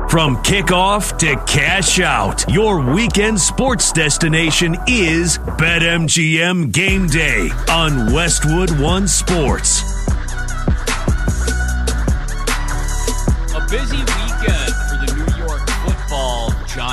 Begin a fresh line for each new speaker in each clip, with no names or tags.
From kickoff to cash out, your weekend sports destination is BetMGM Game Day on Westwood One Sports.
A busy weekend for the New York Football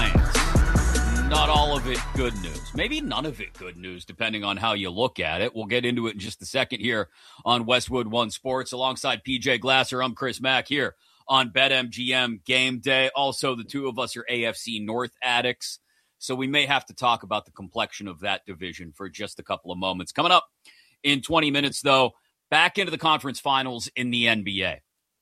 Giants. Not all of it good news. Maybe none of it good news, depending on how you look at it. We'll get into it in just a second here on Westwood One Sports. Alongside PJ Glasser, I'm Chris Mack here on BetMGM Game Day. Also, the two of us are AFC North addicts, so we may have to talk about the complexion of that division for just a couple of moments. Coming up in 20 minutes, though, back into the conference finals in the NBA.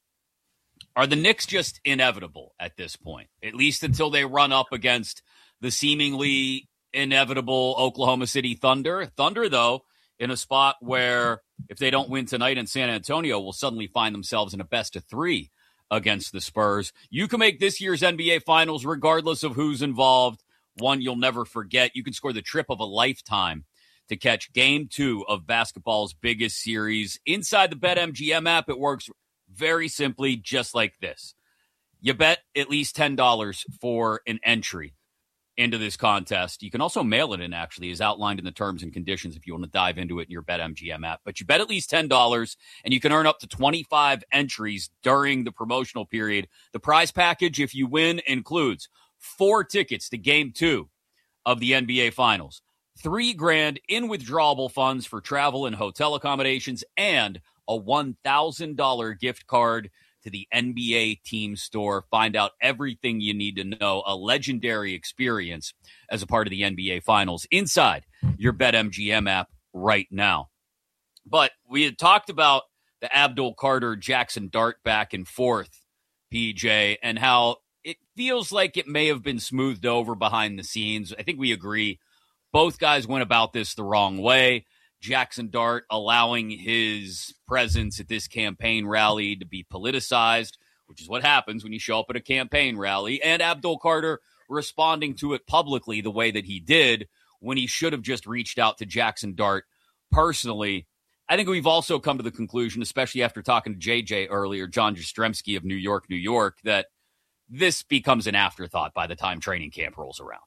Are the Knicks just inevitable at this point, at least until they run up against the seemingly inevitable Oklahoma City Thunder? Thunder, though, in a spot where if they don't win tonight in San Antonio, will suddenly find themselves in a best-of-3 against the Spurs. You can make this year's NBA Finals regardless of who's involved. One you'll never forget. You can score the trip of a lifetime to catch Game 2 of basketball's biggest series. Inside the BetMGM app, it works very simply just like this. You bet at least $10 for an entry into this contest. You can also mail it in, actually, as outlined in the terms and conditions if you want to dive into it in your BetMGM app. But you bet at least $10, and you can earn up to 25 entries during the promotional period. The prize package, if you win, includes 4 tickets to Game 2 of the NBA Finals, $3,000 in withdrawable funds for travel and hotel accommodations, and a $1,000 gift card to the NBA team store. Find out everything you need to know. A legendary experience as a part of the NBA Finals inside your BetMGM app right now. But we had talked about the Abdul Carter Jackson Dart back and forth, PJ, and how it feels like it may have been smoothed over behind the scenes. I think we agree both guys went about this the wrong way. Jackson Dart allowing his presence at this campaign rally to be politicized, which is what happens when you show up at a campaign rally, and Abdul Carter responding to it publicly the way that he did when he should have just reached out to Jackson Dart personally. I think we've also come to the conclusion, especially after talking to JJ earlier, John Jastrzemski of New York, that this becomes an afterthought by the time training camp rolls around.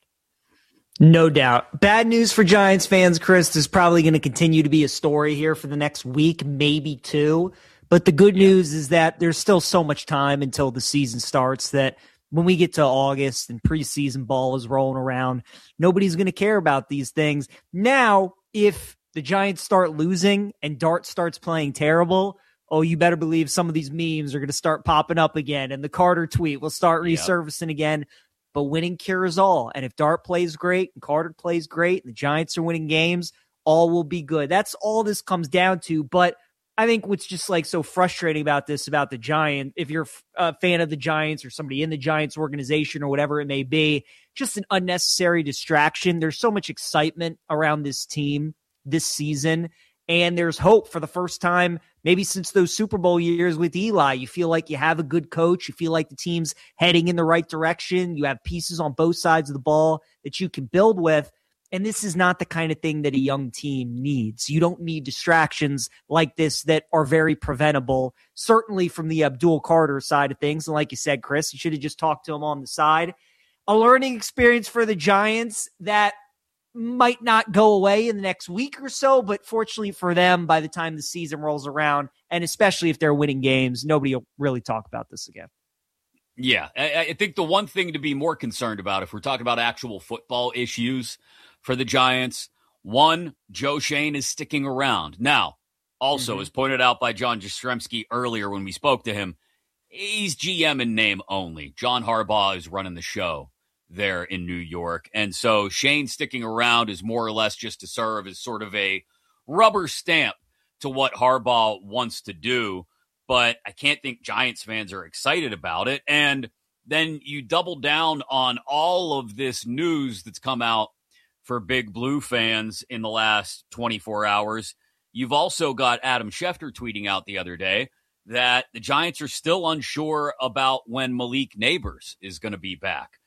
No doubt. Bad news for Giants fans, Chris. There's probably going to continue to be a story here for the next week, maybe 2. But the good news is that there's still so much time until the season starts that when we get to August and preseason ball is rolling around, nobody's going to care about these things. Now, if the Giants start losing and Dart starts playing terrible, oh, you better believe some of these memes are going to start popping up again, and the Carter tweet will start resurfacing again. But winning cures all. And if Dart plays great and Carter plays great and the Giants are winning games, all will be good. That's all this comes down to. But I think what's just like so frustrating about this, about the Giants, if you're a fan of the Giants or somebody in the Giants organization or whatever it may be, just an unnecessary distraction. There's so much excitement around this team this season. And there's hope for the first time, maybe since those Super Bowl years with Eli. You feel like you have a good coach. You feel like the team's heading in the right direction. You have pieces on both sides of the ball that you can build with. And this is not the kind of thing that a young team needs. You don't need distractions like this that are very preventable, certainly from the Abdul Carter side of things. And like you said, Chris, you should have just talked to him on the side. A learning experience for the Giants that might not go away in the next week or so, but fortunately for them, by the time the season rolls around, and especially if they're winning games, nobody will really talk about this again.
Yeah, I think the one thing to be more concerned about, if we're talking about actual football issues for the Giants, one, Joe Schoen is sticking around. Now, also, as pointed out by John Jastrzemski earlier when we spoke to him, he's GM in name only. John Harbaugh is running the show there in New York. And so Shane sticking around is more or less just to serve as sort of a rubber stamp to what Harbaugh wants to do. But I can't think Giants fans are excited about it. And then you double down on all of this news that's come out for Big Blue fans in the last 24 hours. You've also got Adam Schefter tweeting out the other day that the Giants are still unsure about when Malik Nabers is going to be back.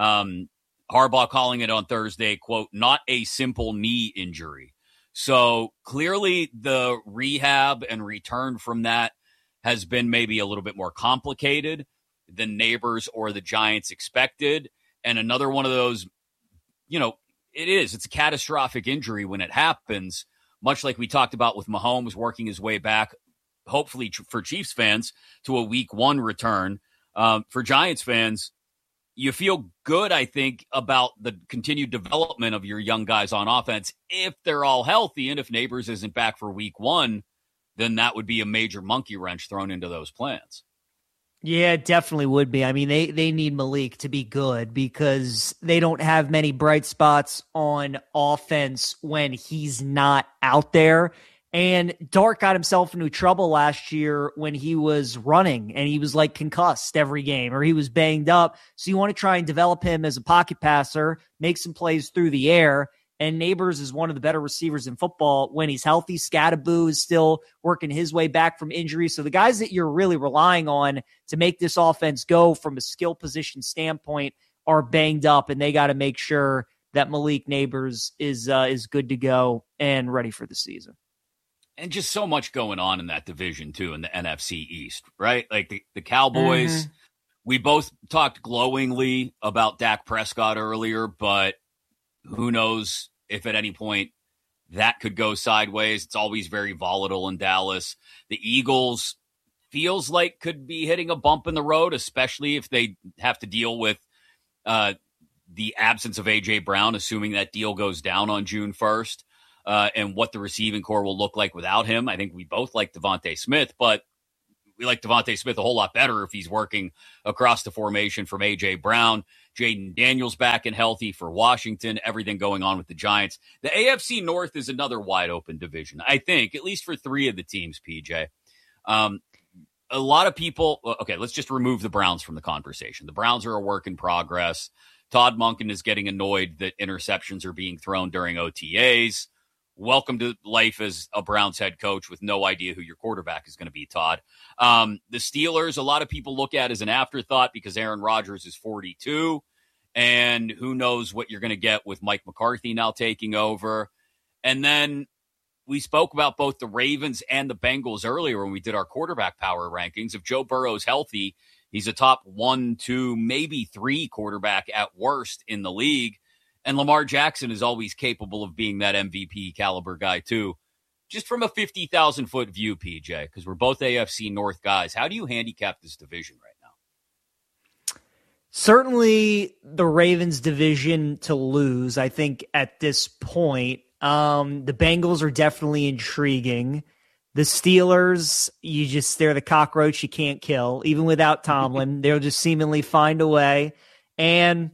Harbaugh calling it on Thursday, quote, not a simple knee injury. So clearly the rehab and return from that has been maybe a little bit more complicated than Neighbors or the Giants expected. And another one of those, it's a catastrophic injury when it happens, much like we talked about with Mahomes working his way back, hopefully for Chiefs fans, to a week 1 return. For Giants fans, you feel good, I think, about the continued development of your young guys on offense if they're all healthy. And if Neighbors isn't back for week 1, then that would be a major monkey wrench thrown into those plans.
Yeah, it definitely would be. I mean, they need Malik to be good because they don't have many bright spots on offense when he's not out there. And Dart got himself into trouble last year when he was running and he was like concussed every game or he was banged up. So you want to try and develop him as a pocket passer, make some plays through the air. And Neighbors is one of the better receivers in football when he's healthy. Scattaboo is still working his way back from injury. So the guys that you're really relying on to make this offense go from a skill position standpoint are banged up, and they got to make sure that Malik Neighbors is good to go and ready for the season.
And just so much going on in that division, too, in the NFC East, right? Like the Cowboys, we both talked glowingly about Dak Prescott earlier, but who knows if at any point that could go sideways. It's always very volatile in Dallas. The Eagles feels like could be hitting a bump in the road, especially if they have to deal with the absence of A.J. Brown, assuming that deal goes down on June 1st, and what the receiving core will look like without him. I think we both like Devontae Smith, but we like Devontae Smith a whole lot better if he's working across the formation from A.J. Brown. Jaden Daniels back and healthy for Washington, everything going on with the Giants. The AFC North is another wide open division, I think, at least for 3 of the teams, PJ. A lot of people, okay, let's just remove the Browns from the conversation. The Browns are a work in progress. Todd Monken is getting annoyed that interceptions are being thrown during OTAs. Welcome to life as a Browns head coach with no idea who your quarterback is going to be, Todd. The Steelers, a lot of people look at as an afterthought because Aaron Rodgers is 42, and who knows what you're going to get with Mike McCarthy now taking over. And then we spoke about both the Ravens and the Bengals earlier when we did our quarterback power rankings. If Joe Burrow's healthy, he's a top 1, 2, maybe 3 quarterback at worst in the league. And Lamar Jackson is always capable of being that MVP caliber guy, too. Just from a 50,000-foot view, PJ, because we're both AFC North guys, how do you handicap this division right now?
Certainly the Ravens division to lose, I think, at this point. The Bengals are definitely intriguing. The Steelers, they're the cockroach you can't kill. Even without Tomlin, they'll just seemingly find a way. And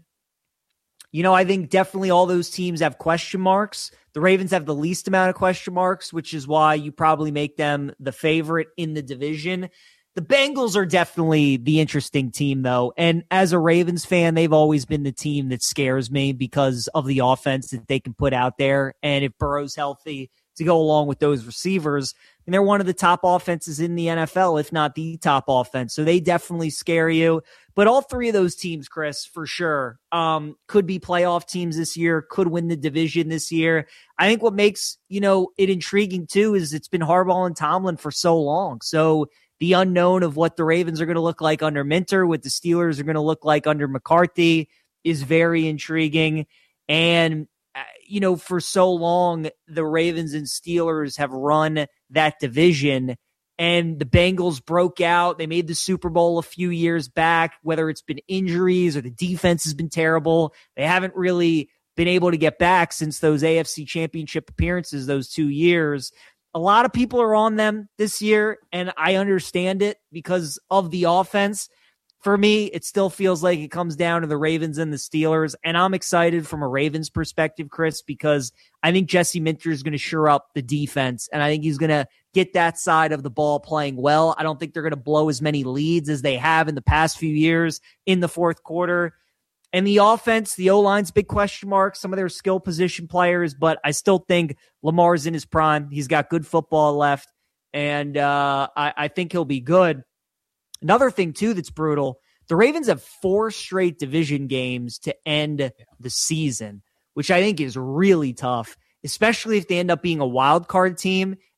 I think definitely all those teams have question marks. The Ravens have the least amount of question marks, which is why you probably make them the favorite in the division. The Bengals are definitely the interesting team, though. And as a Ravens fan, they've always been the team that scares me because of the offense that they can put out there. And if Burrow's healthy to go along with those receivers, and they're one of the top offenses in the NFL, if not the top offense. So they definitely scare you. But all 3 of those teams, Chris, for sure, could be playoff teams this year, could win the division this year. I think what makes, it intriguing too is it's been Harbaugh and Tomlin for so long. So the unknown of what the Ravens are going to look like under Minter, what the Steelers are going to look like under McCarthy is very intriguing. And for so long, the Ravens and Steelers have run that division, and the Bengals broke out. They made the Super Bowl a few years back, whether it's been injuries or the defense has been terrible. They haven't really been able to get back since those AFC Championship appearances, those 2 years. A lot of people are on them this year, and I understand it because of the offense. For me, it still feels like it comes down to the Ravens and the Steelers, and I'm excited from a Ravens perspective, Chris, because I think Jesse Minter is going to shore up the defense, and I think he's going to get that side of the ball playing well. I don't think they're going to blow as many leads as they have in the past few years in the fourth quarter. And the offense, the O-line's big question mark, some of their skill position players, but I still think Lamar's in his prime. He's got good football left, and I think he'll be good. Another thing, too, that's brutal, the Ravens have 4 straight division games to end the season, which I think is really tough, especially if they end up being a wild card team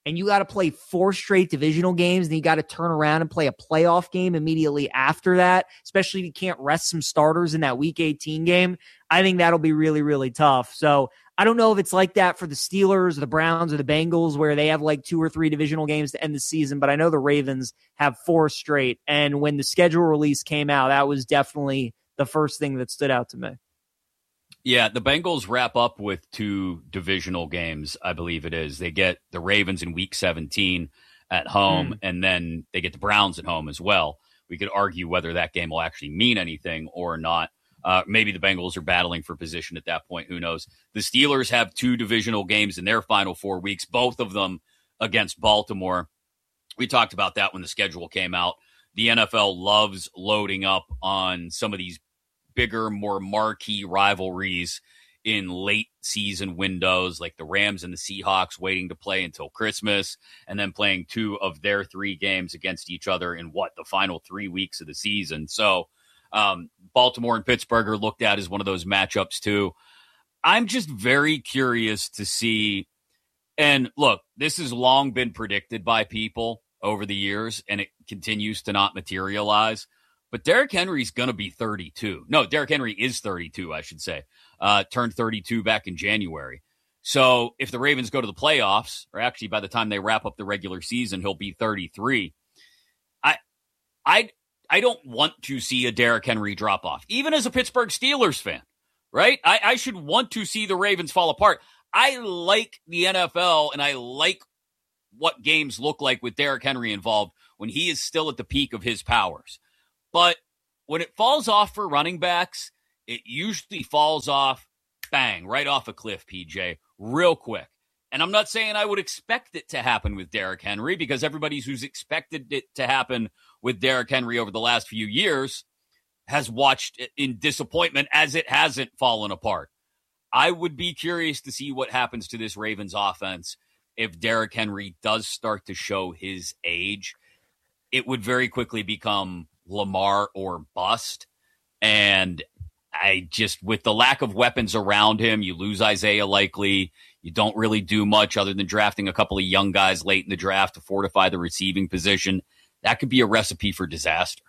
and you got to play 4 straight divisional games, and you got to turn around and play a playoff game immediately after that, especially if you can't rest some starters in that Week 18 game, I think that'll be really, really tough. So I don't know if it's like that for the Steelers or the Browns or the Bengals where they have like 2 or 3 divisional games to end the season, but I know the Ravens have 4 straight. And when the schedule release came out, that was definitely the first thing that stood out to me.
Yeah, the Bengals wrap up with 2 divisional games, I believe it is. They get the Ravens in Week 17 at home, and then they get the Browns at home as well. We could argue whether that game will actually mean anything or not. Maybe the Bengals are battling for position at that point. Who knows? The Steelers have 2 divisional games in their final 4 weeks, both of them against Baltimore. We talked about that when the schedule came out. The NFL loves loading up on some of these bigger, more marquee rivalries in late season windows, like the Rams and the Seahawks waiting to play until Christmas and then playing 2 of their 3 games against each other in the final 3 weeks of the season. So Baltimore and Pittsburgh are looked at as one of those matchups too. I'm just very curious to see, and look, this has long been predicted by people over the years, and it continues to not materialize. But Derrick Henry's going to be 32. No, Derrick Henry is 32, I should say. Turned 32 back in January. So if the Ravens go to the playoffs, or actually by the time they wrap up the regular season, he'll be 33. I don't want to see a Derrick Henry drop off, even as a Pittsburgh Steelers fan, right? I should want to see the Ravens fall apart. I like the NFL, and I like what games look like with Derrick Henry involved when he is still at the peak of his powers. But when it falls off for running backs, it usually falls off, bang, right off a cliff, PJ, real quick. And I'm not saying I would expect it to happen with Derrick Henry, because everybody who's expected it to happen with Derrick Henry over the last few years has watched it in disappointment as it hasn't fallen apart. I would be curious to see what happens to this Ravens offense if Derrick Henry does start to show his age. It would very quickly become Lamar or bust. And I just, with the lack of weapons around him, you lose Isaiah Likely. You don't really do much other than drafting a couple of young guys late in the draft to fortify the receiving position. That could be a recipe for disaster.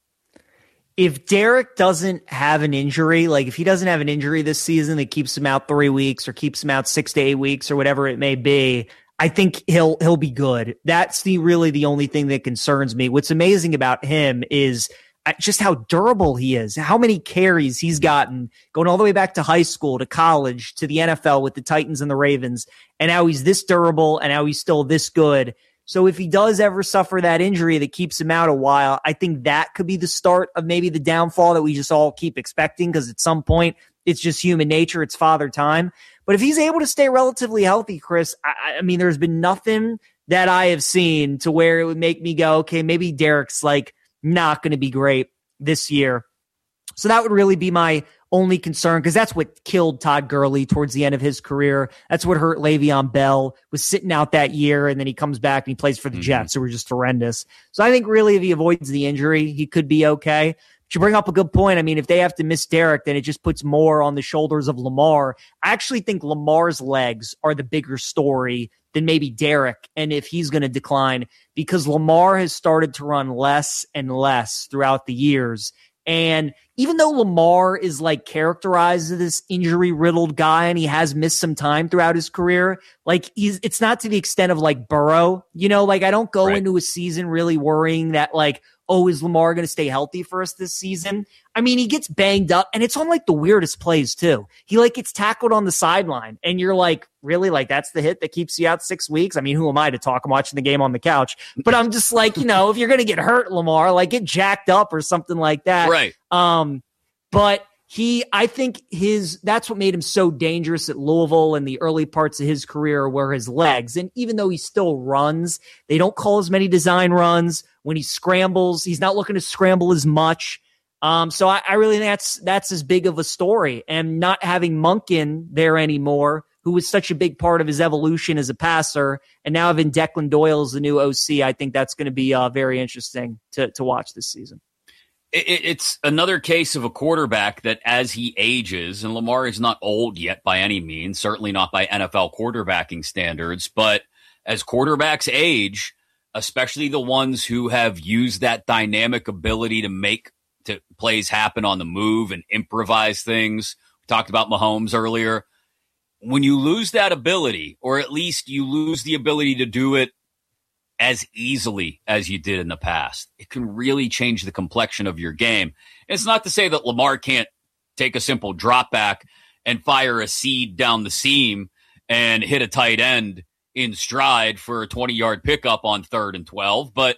If Derrick doesn't have an injury, like if he doesn't have an injury this season that keeps him out 3 weeks or keeps him out 6 to 8 weeks or whatever it may be, I think he'll be good. That's really the only thing that concerns me. What's amazing about him is just how durable he is, how many carries he's gotten going all the way back to high school, to college, to the NFL with the Titans and the Ravens, and how he's this durable and how he's still this good. So if he does ever suffer that injury that keeps him out a while, I think that could be the start of maybe the downfall that we just all keep expecting, because at some point it's just human nature. It's father time. But if he's able to stay relatively healthy, Chris, I mean, there's been nothing that I have seen to where it would make me go, okay, maybe Derrick's like not going to be great this year. So that would really be my only concern, because that's what killed Todd Gurley towards the end of his career. That's what hurt Le'Veon Bell, was sitting out that year, and then he comes back and he plays for the Jets, who were just horrendous. So I think really if he avoids the injury, he could be okay. But you bring up a good point. I mean, if they have to miss Derrick, then it just puts more on the shoulders of Lamar. I actually think Lamar's legs are the bigger story than maybe Derrick, and if he's going to decline, because Lamar has started to run less and less throughout the years. And even though Lamar is like characterized as this injury-riddled guy, and he has missed some time throughout his career, like it's not to the extent of like Burrow, like I don't go into a season really worrying that like, oh, is Lamar going to stay healthy for us this season? I mean, he gets banged up, and it's on like the weirdest plays too. He like gets tackled on the sideline, and you're like, really? Like that's the hit that keeps you out 6 weeks? I mean, who am I to talk? I'm watching the game on the couch, but I'm just like, if you're going to get hurt, Lamar, like get jacked up or something like that.
Right.
But I think that's what made him so dangerous at Louisville, and the early parts of his career were his legs. And even though he still runs, they don't call as many design runs. When he scrambles, he's not looking to scramble as much. So I really think that's as big of a story. And not having Monken there anymore, who was such a big part of his evolution as a passer, and now having Declan Doyle as the new OC, I think that's going to be very interesting to watch this season.
It's another case of a quarterback that as he ages, and Lamar is not old yet by any means, certainly not by NFL quarterbacking standards, but as quarterbacks age, especially the ones who have used that dynamic ability to make plays happen on the move and improvise things. We talked about Mahomes earlier. When you lose that ability, or at least you lose the ability to do it as easily as you did in the past, it can really change the complexion of your game. It's not to say that Lamar can't take a simple drop back and fire a seed down the seam and hit a tight end in stride for a 20-yard pickup on 3rd and 12, but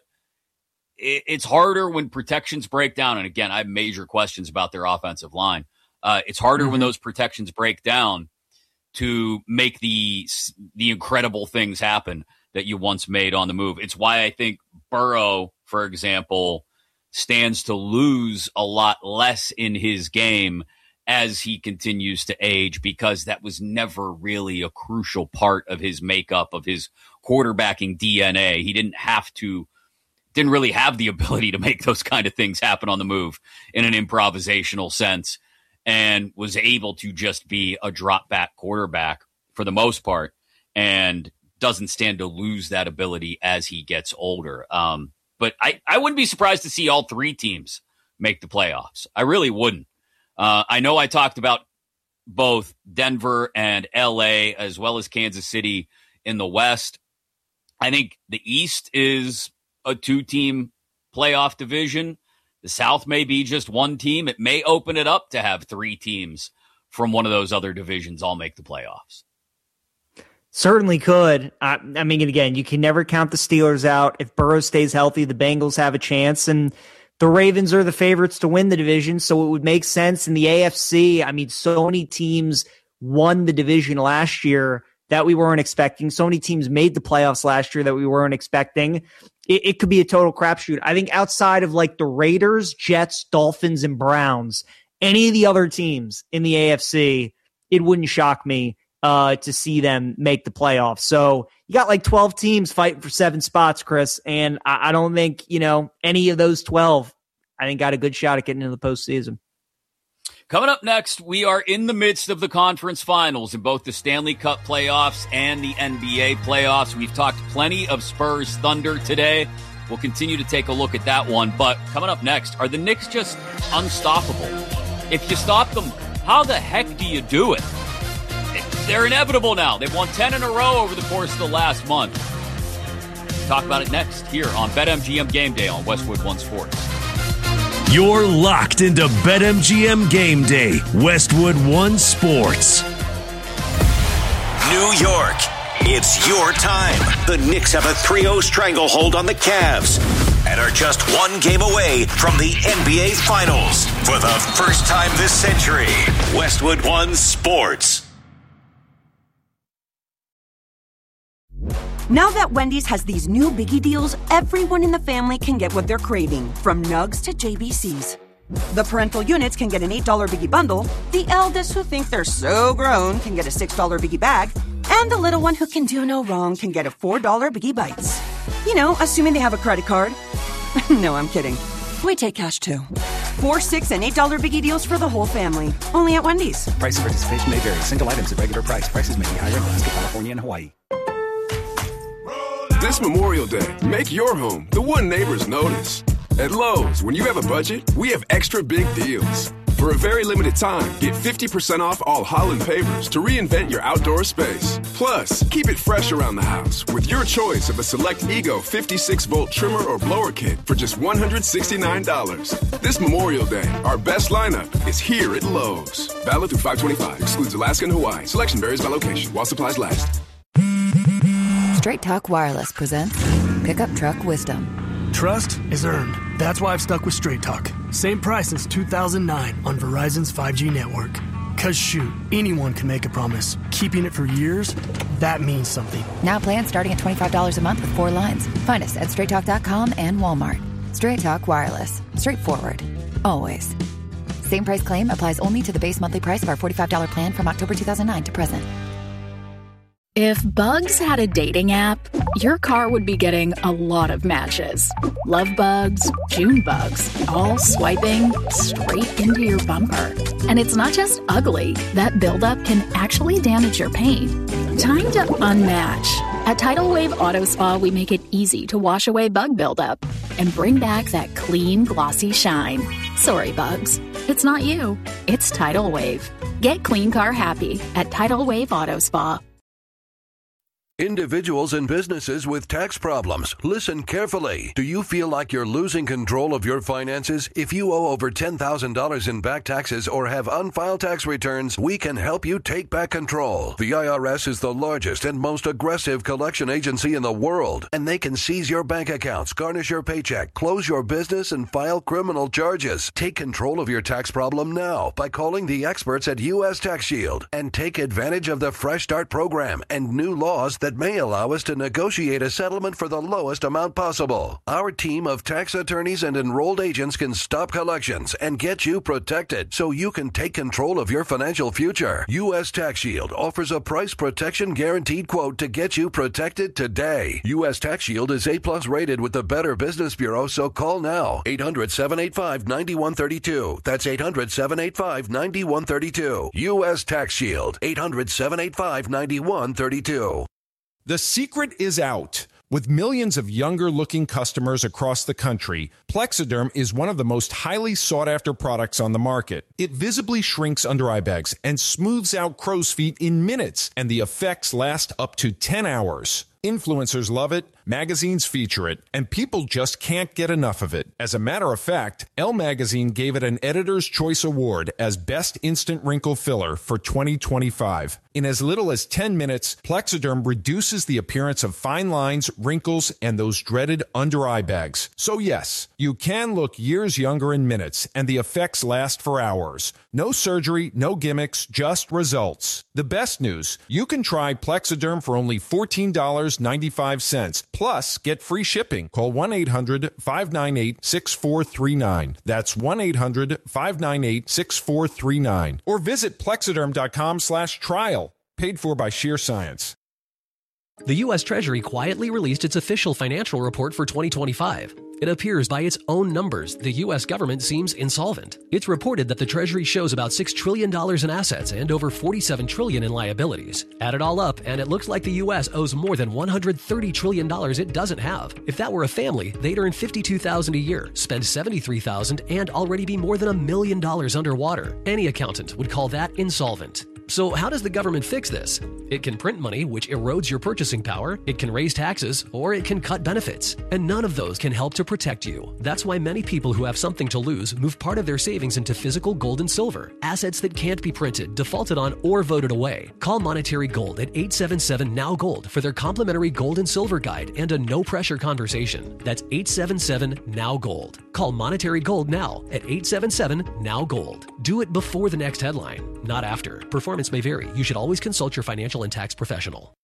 it's harder when protections break down. And again, I have major questions about their offensive line. It's harder when those protections break down to make the incredible things happen that you once made on the move. It's why I think Burrow, for example, stands to lose a lot less in his game as he continues to age, because that was never really a crucial part of his makeup, of his quarterbacking DNA. He didn't really have the ability to make those kind of things happen on the move in an improvisational sense, and was able to just be a drop back quarterback for the most part, and doesn't stand to lose that ability as he gets older. But I wouldn't be surprised to see all three teams make the playoffs. I really wouldn't. I know I talked about both Denver and LA as well as Kansas City in the West. I think the East is a 2-team playoff division. The South may be just one team. It may open it up to have 3 teams from one of those other divisions all make the playoffs.
Certainly could. I mean, again, you can never count the Steelers out. If Burrow stays healthy, the Bengals have a chance, and the Ravens are the favorites to win the division, so it would make sense. In the AFC, I mean, so many teams won the division last year that we weren't expecting. So many teams made the playoffs last year that we weren't expecting. It could be a total crapshoot. I think outside of like the Raiders, Jets, Dolphins, and Browns, any of the other teams in the AFC, it wouldn't shock me to see them make the playoffs. So you got like 12 teams fighting for 7 spots, Chris, and I don't think, any of those 12, I think, got a good shot at getting into the postseason.
Coming up next, we are in the midst of the conference finals in both the Stanley Cup playoffs and the NBA playoffs. We've talked plenty of Spurs Thunder today. We'll continue to take a look at that one. But coming up next, are the Knicks just unstoppable? If you stop them, how the heck do you do it? They're inevitable now. They've won 10 in a row over the course of the last month. Talk about it next here on BetMGM Game Day on Westwood One Sports.
You're locked into BetMGM Game Day, Westwood One Sports.
New York, it's your time. The Knicks have a 3-0 stranglehold on the Cavs and are just one game away from the NBA Finals for the first time this century. Westwood One Sports.
Now that Wendy's has these new Biggie deals, everyone in the family can get what they're craving, from Nugs to JBCs. The parental units can get an $8 Biggie bundle, the eldest who think they're so grown can get a $6 Biggie bag, and the little one who can do no wrong can get a $4 Biggie Bites. Assuming they have a credit card. No, I'm kidding. We take cash too. $4, $6, and $8 Biggie deals for the whole family. Only at Wendy's.
Price and participation may vary. Single items at regular price. Prices may be higher in Alaska, California, and Hawaii.
This Memorial Day, make your home the one neighbors notice. At Lowe's, when you have a budget, we have extra big deals. For a very limited time, get 50% off all Holland pavers to reinvent your outdoor space. Plus, keep it fresh around the house with your choice of a select Ego 56-volt trimmer or blower kit for just $169. This Memorial Day, our best lineup is here at Lowe's. Valid through 5/25. Excludes Alaska and Hawaii. Selection varies by location while supplies last.
Straight Talk Wireless presents Pickup Truck Wisdom.
Trust is earned. That's why I've stuck with Straight Talk. Same price since 2009 on Verizon's 5G network. Cause shoot, anyone can make a promise. Keeping it for years, that means something.
Now plans starting at $25 a month with 4 lines. Find us at straighttalk.com and Walmart. Straight Talk Wireless. Straightforward. Always. Same price claim applies only to the base monthly price of our $45 plan from October 2009 to present.
If Bugs had a dating app, your car would be getting a lot of matches. Love bugs, June bugs, all swiping straight into your bumper. And it's not just ugly. That buildup can actually damage your paint. Time to unmatch. At Tidal Wave Auto Spa, we make it easy to wash away bug buildup and bring back that clean, glossy shine. Sorry, bugs. It's not you. It's Tidal Wave. Get clean car happy at Tidal Wave Auto Spa.
Individuals and businesses with tax problems, listen carefully. Do you feel like you're losing control of your finances? If you owe over $10,000 in back taxes or have unfiled tax returns, we can help you take back control. The IRS is the largest and most aggressive collection agency in the world, and they can seize your bank accounts, garnish your paycheck, close your business, and file criminal charges. Take control of your tax problem now by calling the experts at U.S. Tax Shield and take advantage of the Fresh Start program and new laws that may allow us to negotiate a settlement for the lowest amount possible. Our team of tax attorneys and enrolled agents can stop collections and get you protected so you can take control of your financial future. U.S. Tax Shield offers a price protection guaranteed quote to get you protected today. U.S. Tax Shield is A+ rated with the Better Business Bureau, so call now. 800-785-9132. That's 800-785-9132. U.S. Tax Shield. 800-785-9132.
The secret is out. With millions of younger-looking customers across the country, Plexiderm is one of the most highly sought-after products on the market. It visibly shrinks under-eye bags and smooths out crow's feet in minutes, and the effects last up to 10 hours. Influencers love it, magazines feature it, and people just can't get enough of it. As a matter of fact, Elle Magazine gave it an Editor's Choice Award as Best Instant Wrinkle Filler for 2025. In as little as 10 minutes, Plexiderm reduces the appearance of fine lines, wrinkles, and those dreaded under-eye bags. So yes, you can look years younger in minutes, and the effects last for hours. No surgery, no gimmicks, just results. The best news, you can try Plexiderm for only $14.95. Plus, get free shipping. Call 1-800-598-6439. That's 1-800-598-6439. Or visit Plexiderm.com/trial. Paid for by Sheer Science.
The U.S. Treasury quietly released its official financial report for 2025. It appears by its own numbers, the U.S. government seems insolvent. It's reported that the Treasury shows about $6 trillion in assets and over $47 trillion in liabilities. Add it all up, and it looks like the U.S. owes more than $130 trillion it doesn't have. If that were a family, they'd earn $52,000 a year, spend $73,000, and already be more than $1 million underwater. Any accountant would call that insolvent. So how does the government fix this? It can print money, which erodes your purchasing power, it can raise taxes, or it can cut benefits. And none of those can help to protect you. That's why many people who have something to lose move part of their savings into physical gold and silver, assets that can't be printed, defaulted on, or voted away. Call Monetary Gold at 877-NOW-GOLD for their complimentary gold and silver guide and a no-pressure conversation. That's 877-NOW-GOLD. Call Monetary Gold now at 877-NOW-GOLD. Do it before the next headline, not after. Performance may vary. You should always consult your financial and tax professional.